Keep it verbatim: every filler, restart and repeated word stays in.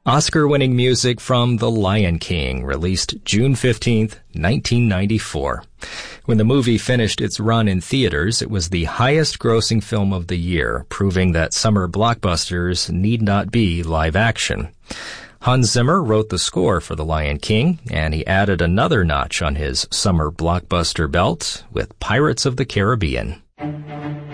Oscar-winning music from The Lion King, released June fifteenth, nineteen ninety-four. When the movie finished its run in theaters, it was the highest-grossing film of the year, proving that summer blockbusters need not be live action. Hans Zimmer wrote the score for The Lion King, and he added another notch on his summer blockbuster belt with Pirates of the Caribbean.